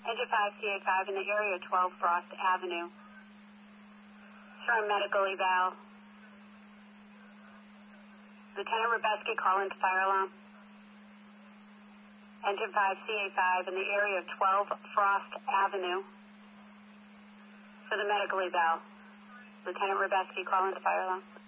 Engine 5 CA5 in the area 12 Frost Avenue. Sir, medical eval. Lieutenant Rebesky, call into fire alarm. Engine 5 CA5 in the area of 12 Frost Avenue. For the medical eval. Lieutenant Rebesky, call into fire alarm.